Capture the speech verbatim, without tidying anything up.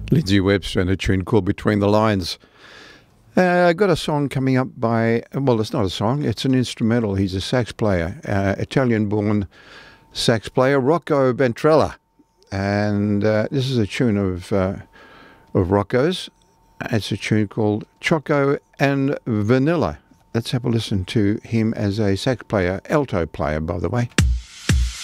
Lindsay Webster and a tune called Between the Lines. Uh, I got a song coming up by, well, it's not a song, it's an instrumental. He's a sax player, uh, Italian-born sax player, Rocco Ventrella. And uh, this is a tune of, uh, of Rocco's. It's a tune called Choco and Vanilla. Let's have a listen to him as a sax player, alto player, by the way.